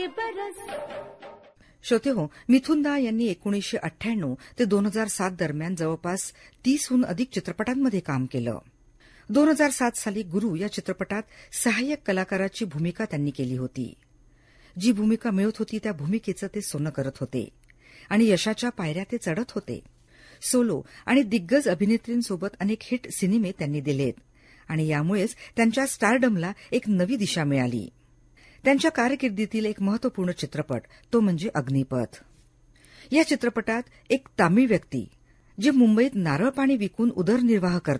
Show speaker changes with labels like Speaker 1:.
Speaker 1: श्रोते हो, मिथुन दा यांनी 1998 ते 2007 दरम्यान जवळपास 30हून अधिक चित्रपटांमध्ये काम केलं. 2007 साली गुरु या चित्रपटात सहाय्यक कलाकाराची भूमिका त्यांनी केली होती. जी भूमिका मिळत होती त्या भूमिकेचं ते सोनं करत होते आणि यशाच्या पायऱ्या ते चढत होते. सोलो आणि दिग्गज अभिनेत्रींसोबत अनेक हिट सिनेमे त्यांनी दिलेत आणि यामुळेच त्यांच्या स्टारडमला एक नवी दिशा मिळाली. त्यांच्या कारकिर्दीतील एक महत्त्वपूर्ण चित्रपट तो म्हणजे अग्निपथ. या चित्रपटात एक तामिळ व्यक्ती जे मुंबईत नारळ पाणी विकून उदरनिर्वाह करतात